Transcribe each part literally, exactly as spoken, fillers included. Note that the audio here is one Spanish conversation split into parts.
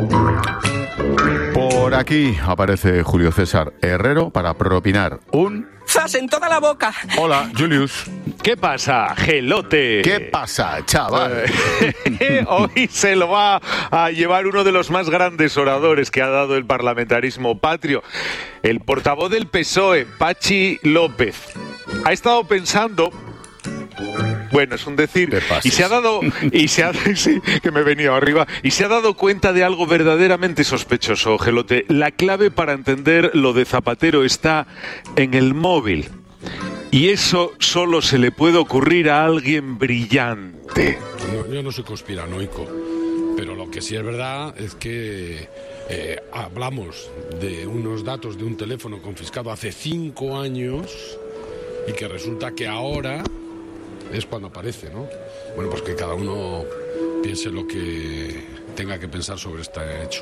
Por aquí aparece Julio César Herrero para propinar un... ¡Zas en toda la boca! Hola, Julius. ¿Qué pasa, gelote? ¿Qué pasa, chaval? Hoy se lo va a llevar uno de los más grandes oradores que ha dado el parlamentarismo patrio, el portavoz del P S O E, Pachi López. Ha estado pensando... Bueno, es un decir, y se ha dado, y se ha, sí, que me he venido arriba, y se ha dado cuenta de algo verdaderamente sospechoso, gelote. La clave para entender lo de Zapatero está en el móvil. Y eso solo se le puede ocurrir a alguien brillante. No, yo no soy conspiranoico, pero lo que sí es verdad es que eh, hablamos de unos datos de un teléfono confiscado hace cinco años y que resulta que ahora es cuando aparece, ¿no? Bueno, pues que cada uno piense lo que tenga que pensar sobre este hecho.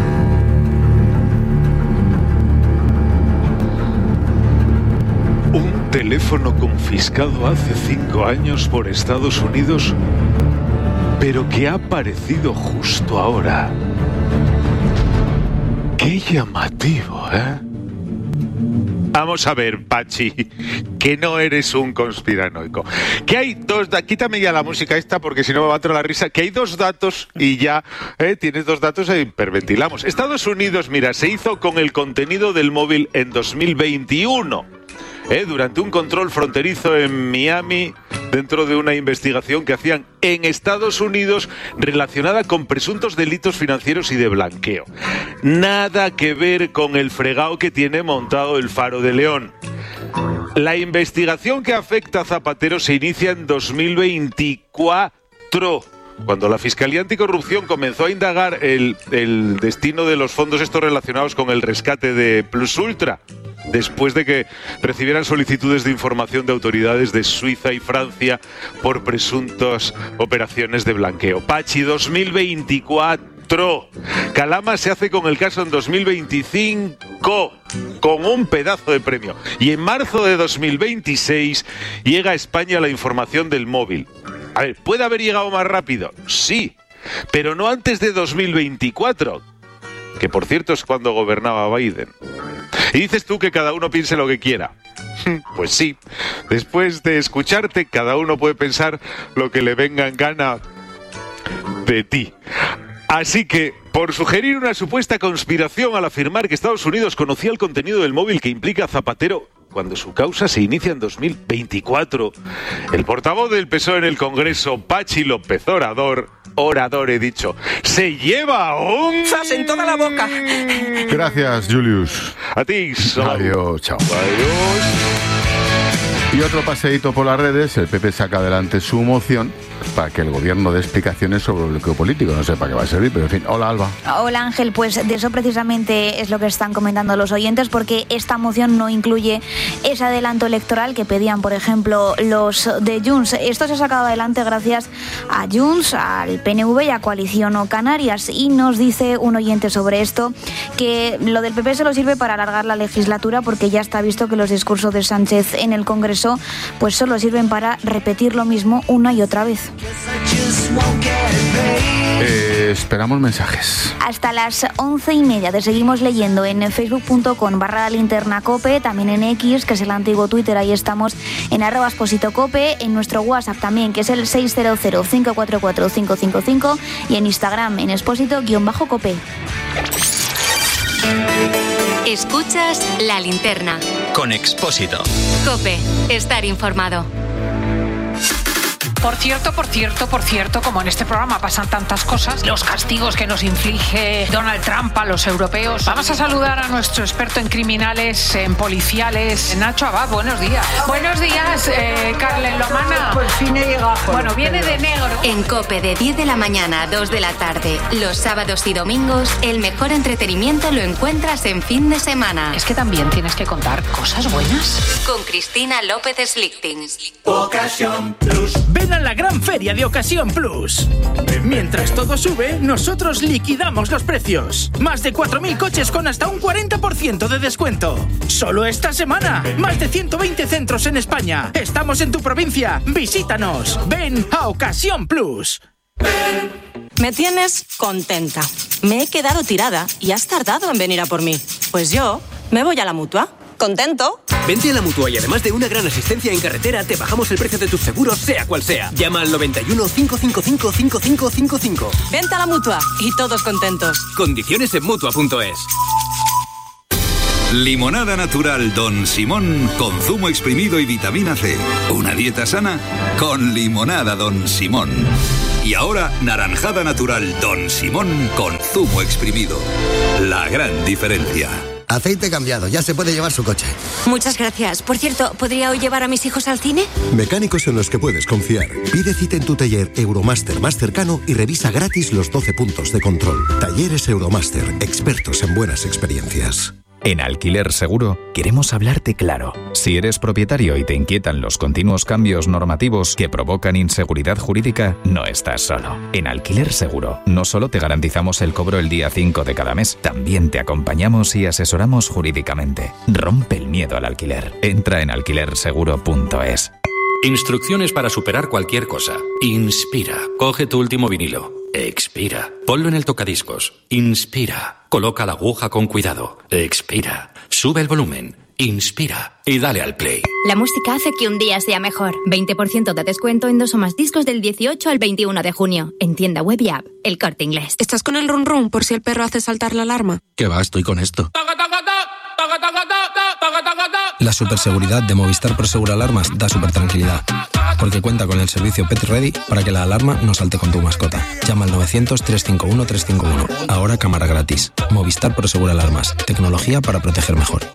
Un teléfono confiscado hace cinco años por Estados Unidos, pero que ha aparecido justo ahora. Qué llamativo, ¿eh? Vamos a ver, Pachi, que no eres un conspiranoico. Que hay dos... Da- Quítame ya la música esta porque si no me va a entrar la risa. Que hay dos datos y ya eh, tienes dos datos e hiperventilamos. Estados Unidos, mira, se hizo con el contenido del móvil en dos mil veintiuno. Eh, durante un control fronterizo en Miami, dentro de una investigación que hacían en Estados Unidos relacionada con presuntos delitos financieros y de blanqueo. Nada que ver con el fregado que tiene montado el Faro de León. La investigación que afecta a Zapatero se inicia en dos mil veinticuatro. Cuando la Fiscalía Anticorrupción comenzó a indagar el, el destino de los fondos estos relacionados con el rescate de Plus Ultra, después de que recibieran solicitudes de información de autoridades de Suiza y Francia por presuntas operaciones de blanqueo. Pachi, dos mil veinticuatro. Calama se hace con el caso en dos mil veinticinco, con un pedazo de premio. Y en marzo de dos mil veintiséis llega a España la información del móvil. A ver, ¿puede haber llegado más rápido? Sí, pero no antes de dos mil veinticuatro, que por cierto es cuando gobernaba Biden. Y dices tú que cada uno piense lo que quiera. Pues sí, después de escucharte, cada uno puede pensar lo que le venga en gana de ti. Así que, por sugerir una supuesta conspiración al afirmar que Estados Unidos conocía el contenido del móvil que implica a Zapatero cuando su causa se inicia en dos mil veinticuatro, el portavoz del P S O E en el Congreso, Pachi López Orador, orador he dicho, se lleva un... ¡Zas en toda la boca! Gracias, Julius. A ti, Sol. Adiós, chao. Adiós. Y otro paseíto por las redes, el P P saca adelante su moción para que el gobierno dé explicaciones sobre el bloqueo político. No sé para qué va a servir, pero en fin. Hola, Alba. Hola, Ángel. Pues de eso precisamente es lo que están comentando los oyentes, porque esta moción no incluye ese adelanto electoral que pedían, por ejemplo, los de Junts. Esto se ha sacado adelante gracias a Junts, al P N V y a Coalición o Canarias. Y nos dice un oyente sobre esto que lo del P P se lo sirve para alargar la legislatura, porque ya está visto que los discursos de Sánchez en el Congreso pues solo sirven para repetir lo mismo una y otra vez. Eh, esperamos mensajes. Hasta las once y media te seguimos leyendo en facebook punto com barra linterna cope, también en X, que es el antiguo Twitter, ahí estamos en arroba exposito cope, en nuestro WhatsApp también, que es el seis cero cero, cinco cuatro cuatro, cinco cinco cinco, y en Instagram en exposito-cope. Escuchas La Linterna con Expósito. Cope, estar informado. Por cierto, por cierto, por cierto, como en este programa pasan tantas cosas, los castigos que nos inflige Donald Trump a los europeos. Vamos a saludar a nuestro experto en criminales, en policiales, Nacho Abad. Buenos días. Buenos días, eh, Carlen Lomana. Por fin he llegado. Bueno, viene de negro. En Cope, de diez de la mañana a dos de la tarde, los sábados y domingos, el mejor entretenimiento lo encuentras en fin de semana. Es que también tienes que contar cosas buenas. Con Cristina López Slichting. Ocasión Plus. Ven a la gran feria de Ocasión Plus. Mientras todo sube, nosotros liquidamos los precios. Más de cuatro mil coches con hasta un cuarenta por ciento de descuento. Solo esta semana. Más de ciento veinte centros en España. Estamos en tu provincia. Visítanos. Ven a Ocasión Plus. Ven. Me tienes contenta. Me he quedado tirada y has tardado en venir a por mí. Pues yo me voy a la Mutua. ¿Contento? Vente a la Mutua y además de una gran asistencia en carretera, te bajamos el precio de tus seguros, sea cual sea. Llama al noventa y uno, cinco cinco cinco, cinco cinco cinco cinco. Vente a la Mutua y todos contentos. Condiciones en Mutua punto es. Limonada natural Don Simón con zumo exprimido y vitamina C. Una dieta sana con limonada Don Simón. Y ahora naranjada natural Don Simón con zumo exprimido. La gran diferencia. Aceite cambiado, ya se puede llevar su coche. Muchas gracias. Por cierto, ¿podría hoy llevar a mis hijos al cine? Mecánicos en los que puedes confiar. Pide cita en tu taller Euromaster más cercano y revisa gratis los doce puntos de control. Talleres Euromaster, expertos en buenas experiencias. En Alquiler Seguro queremos hablarte claro. Si eres propietario y te inquietan los continuos cambios normativos que provocan inseguridad jurídica, no estás solo. En Alquiler Seguro no solo te garantizamos el cobro el día cinco de cada mes, también te acompañamos y asesoramos jurídicamente. Rompe el miedo al alquiler. Entra en alquiler seguro punto es. Instrucciones para superar cualquier cosa. Inspira. Coge tu último vinilo. Expira. Ponlo en el tocadiscos. Inspira. Coloca la aguja con cuidado. Expira. Sube el volumen. Inspira. Y dale al play. La música hace que un día sea mejor. veinte por ciento de descuento en dos o más discos del dieciocho al veintiuno de junio. En tienda web y app. El Corte Inglés. ¿Estás con el run run por si el perro hace saltar la alarma? ¿Qué va? Estoy con esto. La superseguridad de Movistar Prosegur Alarmas da super tranquilidad, porque cuenta con el servicio Pet Ready para que la alarma no salte con tu mascota. Llama al novecientos, trescientos cincuenta y uno, trescientos cincuenta y uno. Ahora cámara gratis. Movistar Prosegur Alarmas. Tecnología para proteger mejor.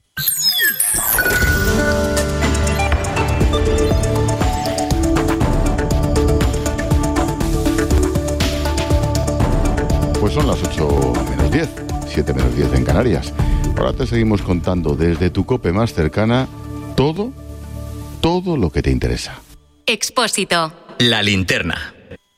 Pues son las ocho menos diez, siete menos diez en Canarias. Ahora te seguimos contando desde tu COPE más cercana todo, todo lo que te interesa. Expósito. La linterna.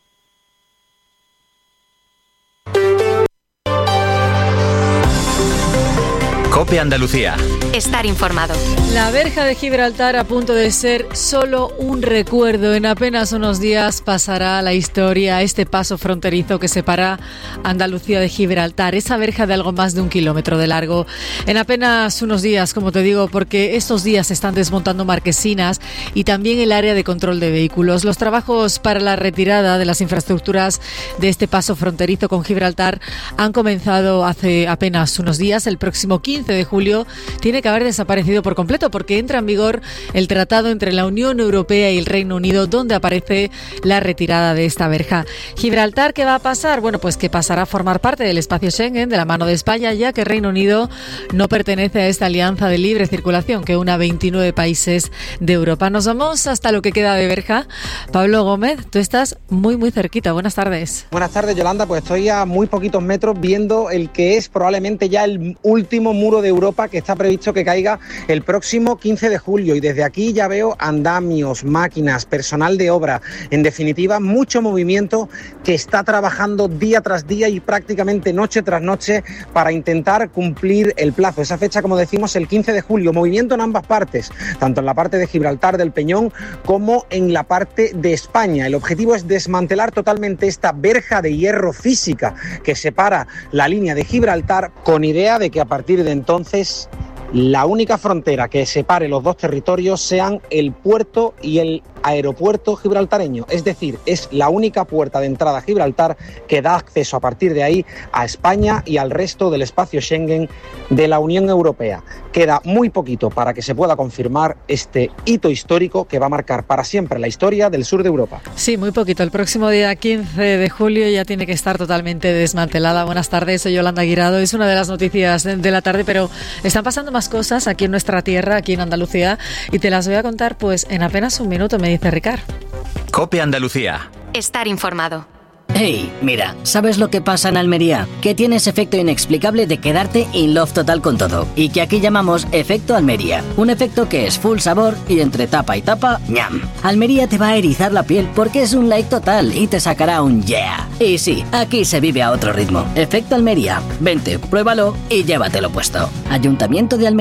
COPE Andalucía. Estar informado. La verja de Gibraltar a punto de ser solo un recuerdo. En apenas unos días pasará a la historia este paso fronterizo que separa Andalucía de Gibraltar. Esa verja de algo más de un kilómetro de largo. En apenas unos días, como te digo, porque estos días se están desmontando marquesinas y también el área de control de vehículos. Los trabajos para la retirada de las infraestructuras de este paso fronterizo con Gibraltar han comenzado hace apenas unos días. El próximo quince de julio tiene que haber desaparecido por completo porque entra en vigor el tratado entre la Unión Europea y el Reino Unido donde aparece la retirada de esta verja. Gibraltar, ¿qué va a pasar? Bueno, pues que pasará a formar parte del espacio Schengen de la mano de España, ya que Reino Unido no pertenece a esta alianza de libre circulación que une a veintinueve países de Europa. Nos vamos hasta lo que queda de verja. Pablo Gómez, tú estás muy muy cerquita. Buenas tardes. Buenas tardes, Yolanda. Pues estoy a muy poquitos metros viendo el que es probablemente ya el último muro de Europa que está previsto que caiga el próximo quince de julio y desde aquí ya veo andamios, máquinas, personal de obra, en definitiva mucho movimiento que está trabajando día tras día y prácticamente noche tras noche para intentar cumplir el plazo, esa fecha como decimos el quince de julio, movimiento en ambas partes, tanto en la parte de Gibraltar del Peñón como en la parte de España. El objetivo es desmantelar totalmente esta verja de hierro física que separa la línea de Gibraltar con idea de que a partir de entonces la única frontera que separe los dos territorios sean el puerto y el aeropuerto gibraltareño, es decir, es la única puerta de entrada a Gibraltar que da acceso a partir de ahí a España y al resto del espacio Schengen de la Unión Europea. Queda muy poquito para que se pueda confirmar este hito histórico que va a marcar para siempre la historia del sur de Europa. Sí, muy poquito. El próximo día quince de julio ya tiene que estar totalmente desmantelada. Buenas tardes, soy Yolanda Guirado. Es una de las noticias de la tarde, pero están pasando más cosas aquí en nuestra tierra, aquí en Andalucía, y te las voy a contar pues en apenas un minuto, me dice Ricard. COPE Andalucía. Estar informado. Hey, mira, ¿sabes lo que pasa en Almería? Que tiene ese efecto inexplicable de quedarte in love total con todo. Y que aquí llamamos efecto Almería. Un efecto que es full sabor y entre tapa y tapa, ¡ñam! Almería te va a erizar la piel porque es un like total y te sacará un yeah. Y sí, aquí se vive a otro ritmo. Efecto Almería. Vente, pruébalo y llévatelo puesto. Ayuntamiento de Almería.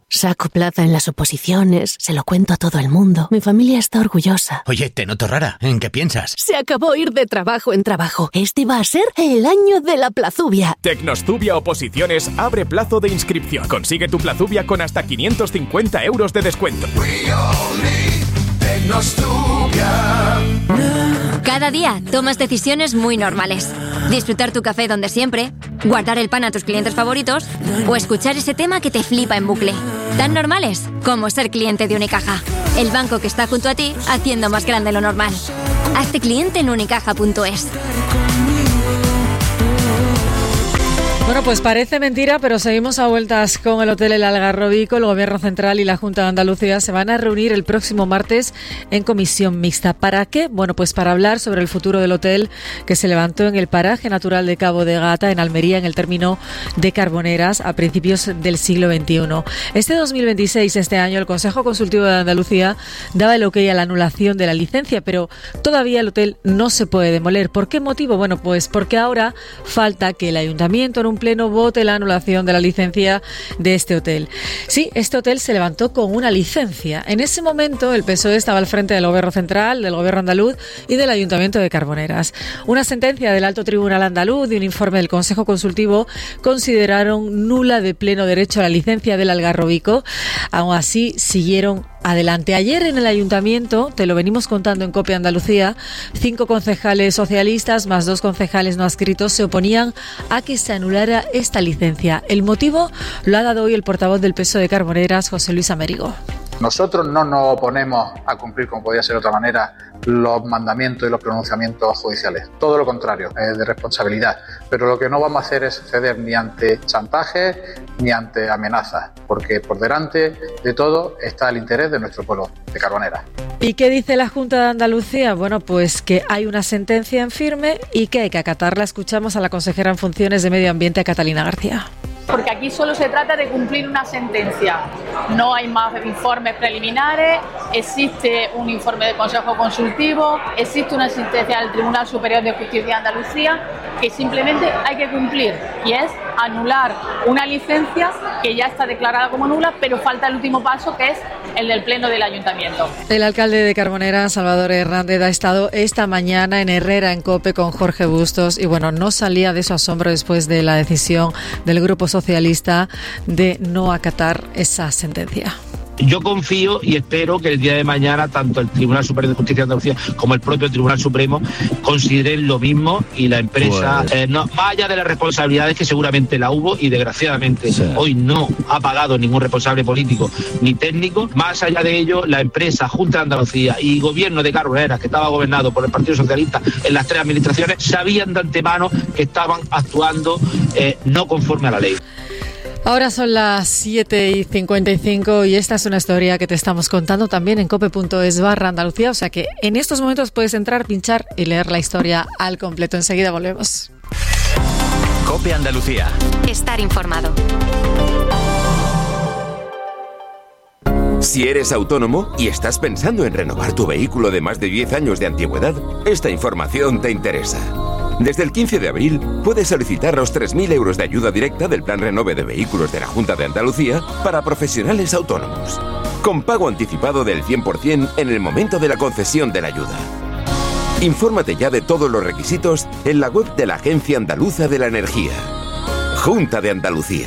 Saco plaza en las oposiciones, se lo cuento a todo el mundo. Mi familia está orgullosa. Oye, te noto rara. ¿En qué piensas? Se acabó ir de trabajo en trabajo. Este va a ser el año de la plazubia. Tecnostubia Oposiciones abre plazo de inscripción. Consigue tu plazubia con hasta quinientos cincuenta euros de descuento. Cada día tomas decisiones muy normales. Disfrutar tu café donde siempre, guardar el pan a tus clientes favoritos o escuchar ese tema que te flipa en bucle. Tan normales como ser cliente de Unicaja. El banco que está junto a ti haciendo más grande lo normal. Hazte cliente en unicaja punto es. Bueno, pues parece mentira, pero seguimos a vueltas con el Hotel El Algarrobico. El Gobierno Central y la Junta de Andalucía se van a reunir el próximo martes en comisión mixta. ¿Para qué? Bueno, pues para hablar sobre el futuro del hotel que se levantó en el paraje natural de Cabo de Gata, en Almería, en el término de Carboneras, a principios del siglo veintiuno. Este dos mil veintiséis, este año, el Consejo Consultivo de Andalucía daba el ok a la anulación de la licencia, pero todavía el hotel no se puede demoler. ¿Por qué motivo? Bueno, pues porque ahora falta que el Ayuntamiento en un pleno vote la anulación de la licencia de este hotel. Sí, este hotel se levantó con una licencia. En ese momento el P S O E estaba al frente del Gobierno Central, del Gobierno andaluz y del Ayuntamiento de Carboneras. Una sentencia del Alto Tribunal andaluz y un informe del Consejo Consultivo consideraron nula de pleno derecho a la licencia del Algarrobico. Aún así, siguieron adelante. Ayer en el Ayuntamiento, te lo venimos contando en COPE Andalucía, cinco concejales socialistas más dos concejales no adscritos se oponían a que se anulara esta licencia. El motivo lo ha dado hoy el portavoz del P S O E de Carboneras, José Luis Amérigo. Nosotros no nos oponemos a cumplir, como podía ser de otra manera, los mandamientos y los pronunciamientos judiciales. Todo lo contrario, es de responsabilidad. Pero lo que no vamos a hacer es ceder ni ante chantajes ni ante amenazas, porque por delante de todo está el interés de nuestro pueblo de Carboneras. ¿Y qué dice la Junta de Andalucía? Bueno, pues que hay una sentencia en firme y que hay que acatarla. Escuchamos a la consejera en funciones de Medio Ambiente, Catalina García. Porque aquí solo se trata de cumplir una sentencia. No hay más informes preliminares, existe un informe del Consejo Consultivo, existe una sentencia del Tribunal Superior de Justicia de Andalucía que simplemente hay que cumplir, y es anular una licencia que ya está declarada como nula, pero falta el último paso, que es el del Pleno del Ayuntamiento. El alcalde de Carboneras, Salvador Hernández, ha estado esta mañana en Herrera, en COPE, con Jorge Bustos, y bueno, no salía de su asombro después de la decisión del Grupo Socialista de no acatar esa sentencia. Yo confío y espero que el día de mañana tanto el Tribunal Superior de Justicia de Andalucía como el propio Tribunal Supremo consideren lo mismo y la empresa, pues... eh, no, más allá de las responsabilidades que seguramente la hubo y desgraciadamente sí. hoy no ha pagado ningún responsable político ni técnico, más allá de ello la empresa, Junta de Andalucía y Gobierno de Carboneras, que estaba gobernado por el Partido Socialista en las tres administraciones, sabían de antemano que estaban actuando eh, no conforme a la ley. Ahora son las siete y cincuenta y cinco y esta es una historia que te estamos contando también en cope punto es barra Andalucía, o sea que en estos momentos puedes entrar, pinchar y leer la historia al completo. Enseguida volvemos. COPE Andalucía. Estar informado. Si eres autónomo y estás pensando en renovar tu vehículo de más de diez años de antigüedad, esta información te interesa. Desde el quince de abril puedes solicitar los tres mil euros de ayuda directa del Plan Renove de Vehículos de la Junta de Andalucía para profesionales autónomos, con pago anticipado del cien por ciento en el momento de la concesión de la ayuda. Infórmate ya de todos los requisitos en la web de la Agencia Andaluza de la Energía. Junta de Andalucía.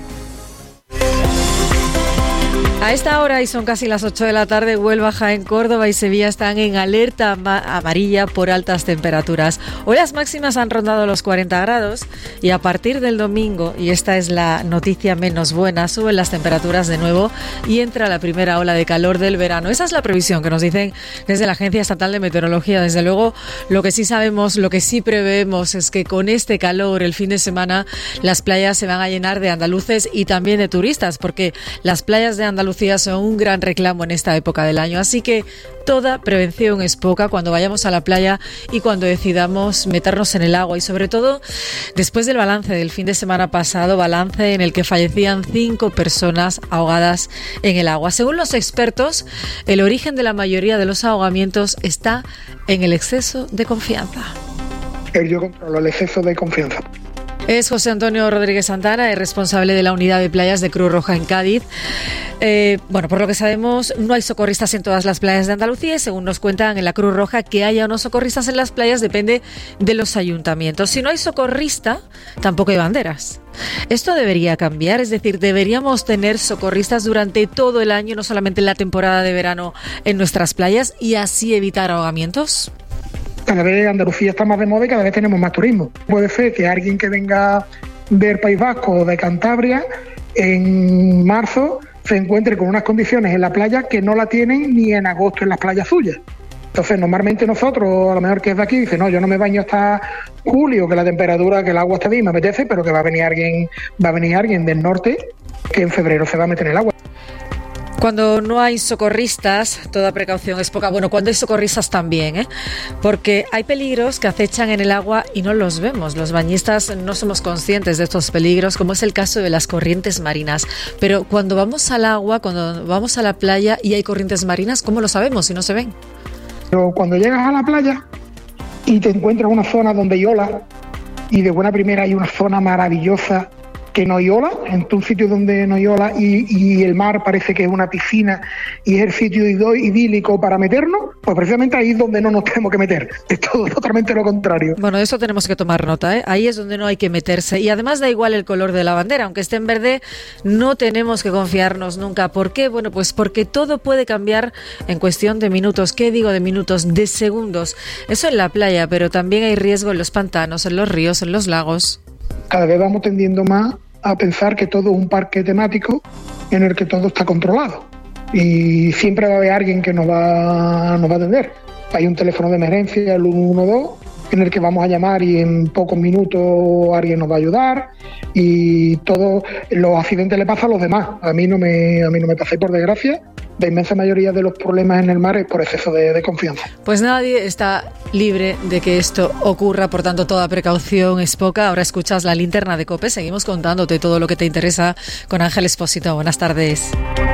A esta hora, y son casi las ocho de la tarde, Huelva, Jaén, Córdoba y Sevilla están en alerta amarilla por altas temperaturas. Hoy las máximas han rondado los cuarenta grados y a partir del domingo, y esta es la noticia menos buena, suben las temperaturas de nuevo y entra la primera ola de calor del verano. Esa es la previsión que nos dicen desde la Agencia Estatal de Meteorología. Desde luego, lo que sí sabemos, lo que sí prevemos es que con este calor el fin de semana las playas se van a llenar de andaluces y también de turistas, porque las playas de Andalucía son un gran reclamo en esta época del año, así que toda prevención es poca cuando vayamos a la playa y cuando decidamos meternos en el agua, y sobre todo después del balance del fin de semana pasado, balance en el que fallecían cinco personas ahogadas en el agua. Según los expertos, el origen de la mayoría de los ahogamientos está en el exceso de confianza. El yo controlo el exceso de confianza. Es José Antonio Rodríguez Santana, el responsable de la unidad de playas de Cruz Roja en Cádiz. Eh, bueno, por lo que sabemos, no hay socorristas en todas las playas de Andalucía y según nos cuentan en la Cruz Roja, que haya o no socorristas en las playas depende de los ayuntamientos. Si no hay socorrista, tampoco hay banderas. Esto debería cambiar, es decir, deberíamos tener socorristas durante todo el año, no solamente en la temporada de verano en nuestras playas, y así evitar ahogamientos. Cada vez Andalucía está más de moda y cada vez tenemos más turismo. Puede ser que alguien que venga del País Vasco o de Cantabria en marzo se encuentre con unas condiciones en la playa que no la tienen ni en agosto en las playas suyas. Entonces, normalmente nosotros, a lo mejor que es de aquí, dice, no, yo no me baño hasta julio, que la temperatura, que el agua está bien, me apetece, pero que va a venir alguien, va a venir alguien del norte que en febrero se va a meter en el agua. Cuando no hay socorristas, toda precaución es poca. Bueno, cuando hay socorristas también, ¿eh? Porque hay peligros que acechan en el agua y no los vemos. Los bañistas no somos conscientes de estos peligros, como es el caso de las corrientes marinas. Pero cuando vamos al agua, cuando vamos a la playa y hay corrientes marinas, ¿cómo lo sabemos si no se ven? Pero cuando llegas a la playa y te encuentras una zona donde hay olas, y de buena primera hay una zona maravillosa que no hay ola, en un sitio donde no hay ola y, y el mar parece que es una piscina y es el sitio idílico para meternos, pues precisamente ahí es donde no nos tenemos que meter. Es todo totalmente lo contrario. Bueno, de eso tenemos que tomar nota, ¿eh? Ahí es donde no hay que meterse. Y además da igual el color de la bandera, aunque esté en verde, no tenemos que confiarnos nunca. ¿Por qué? Bueno, pues porque todo puede cambiar en cuestión de minutos. ¿Qué digo de minutos? De segundos. Eso en la playa, pero también hay riesgo en los pantanos, en los ríos, en los lagos. Cada vez vamos tendiendo más a pensar que todo es un parque temático en el que todo está controlado y siempre va a haber alguien que nos va, nos va a atender. Hay un teléfono de emergencia, el uno uno dos, en el que vamos a llamar y en pocos minutos alguien nos va a ayudar y todos los accidentes le pasan a los demás. A mí no me, a mí no me pasa y por desgracia la inmensa mayoría de los problemas en el mar es por exceso de, de confianza. Pues nadie está libre de que esto ocurra, por tanto toda precaución es poca. Ahora escuchas la linterna de COPE, seguimos contándote todo lo que te interesa con Ángel Expósito. Buenas tardes.